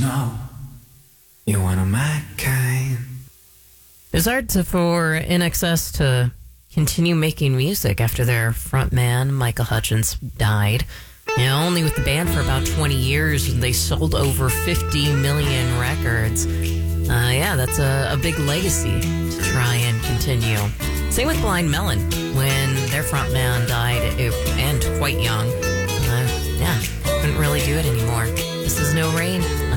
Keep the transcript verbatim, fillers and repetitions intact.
know you're one of my kind. It was hard to, for I N X S to continue making music after their frontman, Michael Hutchence, died. You know, only with the band for about twenty years, they sold over fifty million records. Uh, yeah, that's a, a big legacy to try and continue. Same with Blind Melon. When their frontman died, it, and quite young, uh, yeah, couldn't really do it anymore. This is No Rain